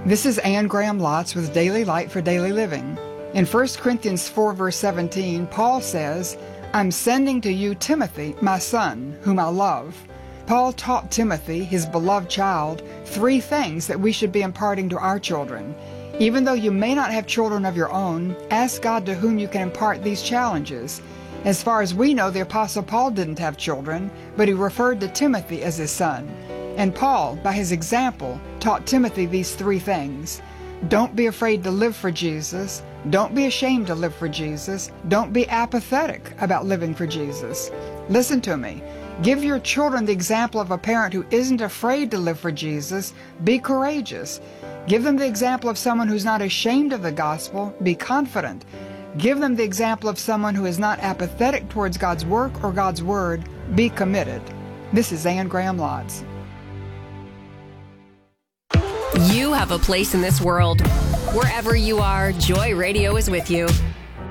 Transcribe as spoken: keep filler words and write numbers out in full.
This is Anne Graham Lotz with Daily Light for Daily Living. In First Corinthians four, verse seventeen, Paul says, "I'm sending to you Timothy, my son, whom I love." Paul taught Timothy, his beloved child, three things that we should be imparting to our children. Even though you may not have children of your own, ask God to whom you can impart these challenges. As far as we know, the Apostle Paul didn't have children, but he referred to Timothy as his son. And Paul, by his example, taught Timothy these three things. Don't be afraid to live for Jesus. Don't be ashamed to live for Jesus. Don't be apathetic about living for Jesus. Listen to me. Give your children the example of a parent who isn't afraid to live for Jesus. Be courageous. Give them the example of someone who's not ashamed of the gospel. Be confident. Give them the example of someone who is not apathetic towards God's work or God's word. Be committed. This is Anne Graham Lotz. You have a place in this world. Wherever you are, Joy Radio is with you.